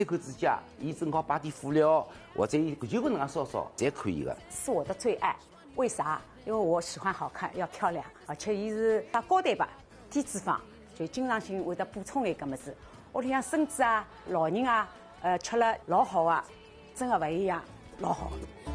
一口指甲，伊正好摆点辅料，或者就搿能样烧烧，侪可以的。 是我的最爱，为啥？因为我喜欢好看，要漂亮，而且伊是打高蛋白、低脂肪，就经常性会得补充眼搿么子。屋里向孙子啊、老人啊，吃了老好啊，真的勿一样，老好。